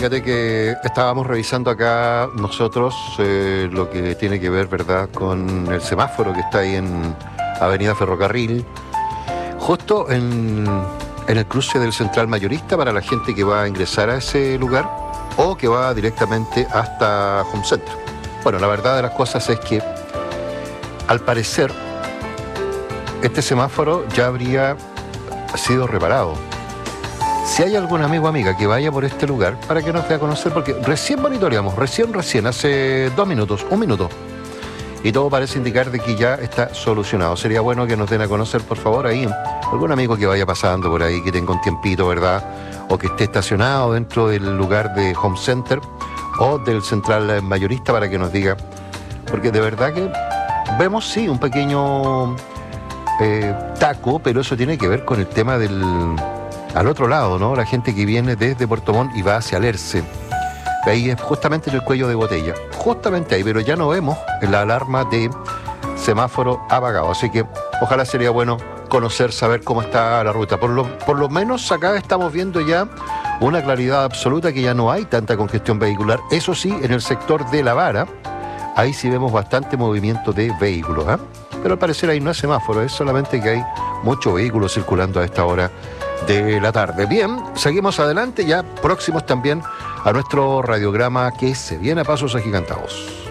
fíjate que estábamos revisando acá nosotros lo que tiene que ver, ¿verdad?, con el semáforo que está ahí en Avenida Ferrocarril, justo en el cruce del Central Mayorista para la gente que va a ingresar a ese lugar o que va directamente hasta Home Center. Bueno, la verdad de las cosas es que, al parecer, este semáforo ya habría sido reparado. Si hay algún amigo o amiga que vaya por este lugar, para que nos dé a conocer, porque recién monitoreamos, recién, hace 2 minutos, 1 minuto, y todo parece indicar de que ya está solucionado. Sería bueno que nos den a conocer, por favor, ahí, algún amigo que vaya pasando por ahí, que tenga un tiempito, ¿verdad?, o que esté estacionado dentro del lugar de Home Center o del Central Mayorista, para que nos diga, porque de verdad que vemos, sí, un pequeño taco, pero eso tiene que ver con el tema al otro lado, ¿no? La gente que viene desde Puerto Montt y va hacia Alerce. Ahí es justamente en el cuello de botella. Justamente ahí, pero ya no vemos la alarma de semáforo apagado. Así que ojalá sería bueno conocer, saber cómo está la ruta. Por lo menos acá estamos viendo ya una claridad absoluta, que ya no hay tanta congestión vehicular. Eso sí, en el sector de La Vara, ahí sí vemos bastante movimiento de vehículos, ¿eh? Pero al parecer ahí no es semáforo, es solamente que hay muchos vehículos circulando a esta hora de la tarde. Bien, seguimos adelante, ya próximos también a nuestro radiograma que se viene a pasos agigantados.